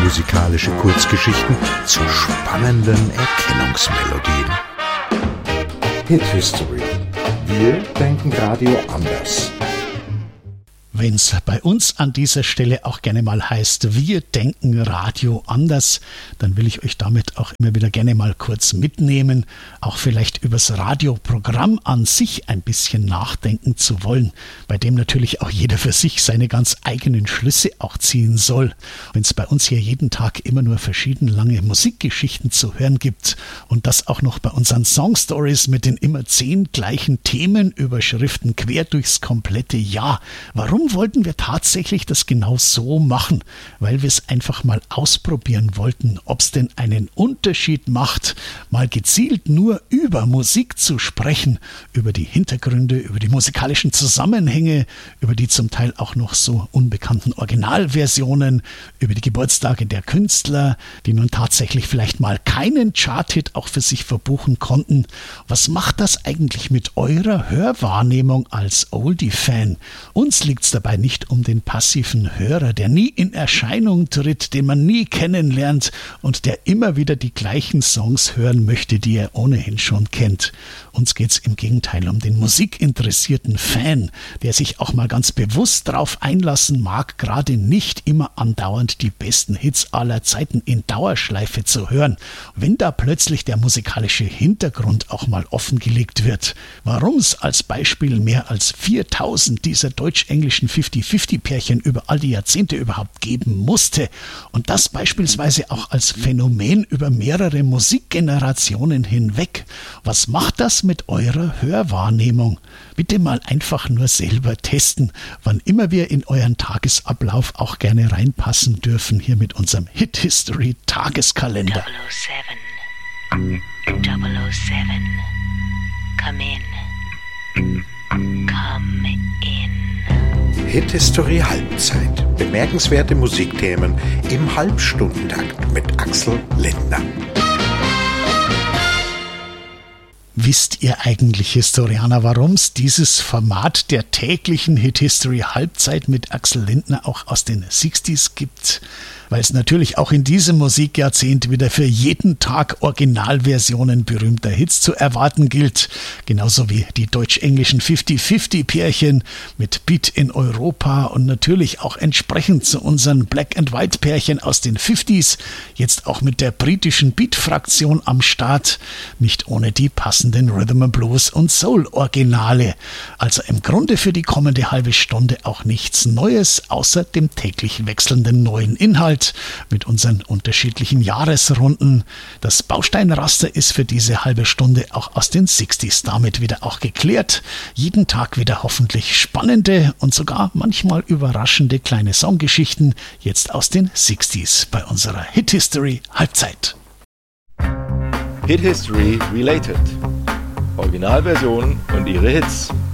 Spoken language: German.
musikalische Kurzgeschichten zu spannenden Erkennungsmelodien. Hit History. Wir denken Radio anders. Wenn es bei uns an dieser Stelle auch gerne mal heißt, wir denken Radio anders, dann will ich euch damit auch immer wieder gerne mal kurz mitnehmen, auch vielleicht übers Radioprogramm an sich ein bisschen nachdenken zu wollen, bei dem natürlich auch jeder für sich seine ganz eigenen Schlüsse auch ziehen soll. Wenn es bei uns hier jeden Tag immer nur verschieden lange Musikgeschichten zu hören gibt und das auch noch bei unseren Songstories mit den immer 10 gleichen Themenüberschriften quer durchs komplette Jahr, warum wollten wir tatsächlich das genau so machen? Weil wir es einfach mal ausprobieren wollten, ob es denn einen Unterschied macht, mal gezielt nur über Musik zu sprechen, über die Hintergründe, über die musikalischen Zusammenhänge, über die zum Teil auch noch so unbekannten Originalversionen, über die Geburtstage der Künstler, die nun tatsächlich vielleicht mal keinen Charthit auch für sich verbuchen konnten. Was macht das eigentlich mit eurer Hörwahrnehmung als Oldie-Fan? Uns liegt es dabei nicht um den passiven Hörer, der nie in Erscheinung tritt, den man nie kennenlernt und der immer wieder die gleichen Songs hören möchte, die er ohnehin schon kennt. Uns geht es im Gegenteil um den musikinteressierten Fan, der sich auch mal ganz bewusst darauf einlassen mag, gerade nicht immer andauernd die besten Hits aller Zeiten in Dauerschleife zu hören. Wenn da plötzlich der musikalische Hintergrund auch mal offengelegt wird, warum es als Beispiel mehr als 4000 dieser deutsch-englischen 50-50-Pärchen über all die Jahrzehnte überhaupt geben musste und das beispielsweise auch als Phänomen über mehrere Musikgenerationen hinweg. Was macht das mit eurer Hörwahrnehmung? Bitte mal einfach nur selber testen, wann immer wir in euren Tagesablauf auch gerne reinpassen dürfen, hier mit unserem Hit History Tageskalender. 007. 007. Come in. Come in. Hit History Halbzeit. Bemerkenswerte Musikthemen im Halbstundentakt mit Axel Lindner. Wisst ihr eigentlich, Historianer, warum es dieses Format der täglichen Hit History Halbzeit mit Axel Lindner auch aus den 60s gibt? Weil es natürlich auch in diesem Musikjahrzehnt wieder für jeden Tag Originalversionen berühmter Hits zu erwarten gilt. Genauso wie die deutsch-englischen 50-50-Pärchen mit Beat in Europa und natürlich auch entsprechend zu unseren Black-and-White-Pärchen aus den 50s, jetzt auch mit der britischen Beat-Fraktion am Start, nicht ohne die passenden Rhythm and Blues und Soul-Originale. Also im Grunde für die kommende halbe Stunde auch nichts Neues, außer dem täglich wechselnden neuen Inhalt mit unseren unterschiedlichen Jahresrunden. Das Bausteinraster ist für diese halbe Stunde auch aus den 60s damit wieder auch geklärt. Jeden Tag wieder hoffentlich spannende und sogar manchmal überraschende kleine Songgeschichten, jetzt aus den 60s bei unserer Hit History Halbzeit. Hit History Related. Originalversionen und ihre Hits.